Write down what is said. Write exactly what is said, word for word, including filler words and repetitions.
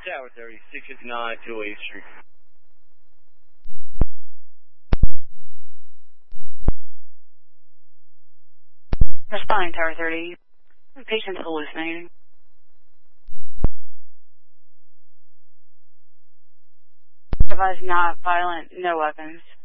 Tower thirty, six fifty-nine, two oh eighth Street. Responding, Tower thirty. Patient's hallucinating. Otherwise not violent, no weapons.